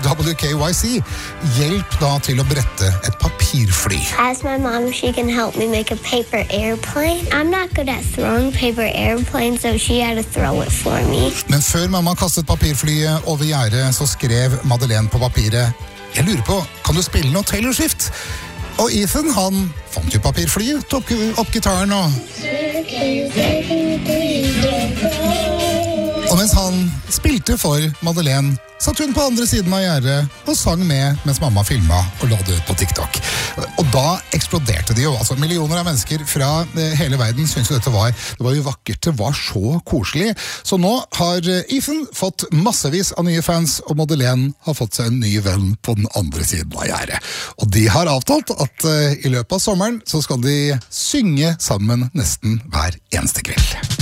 WKYC. Hjelp da til å brette et papirfly. Ask my mom if she can help me make a paper airplane. I'm not good at throwing paper airplanes, so she had to throw it for me. Men før mamma kastet papirflyet over gjerdet, så skrev Madeleine på papiret: Jeg lurer på, kan du spille noe Taylor Swift? Og Ethan, han fant jo papirflyet, tok opp gitaren og mens han spilte for Madeleine, satt hun på andre siden av gjerdet og sang med mens mamma filmet og la det ut på TikTok. Og da eksploderte de jo, altså millioner av mennesker fra hele verden syntes jo dette var jo vakkert, det var så koselig. Så nå har Ethan fått massevis av nye fans, og Madeleine har fått seg en ny venn på den andre siden av gjerdet. Og de har avtalt at i løpet av sommeren så skal de synge sammen nesten hver eneste kveld.